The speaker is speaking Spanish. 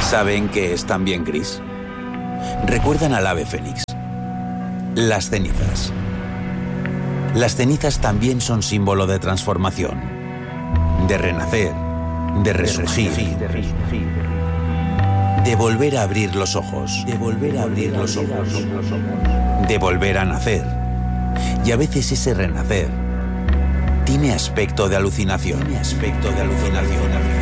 ¿Saben qué es también gris? Recuerdan al ave fénix. Las cenizas. Las cenizas también son símbolo de transformación, de renacer, de resurgir, de volver a abrir los ojos, de volver a abrir los ojos, de volver a nacer. Y a veces ese renacer tiene aspecto de alucinación,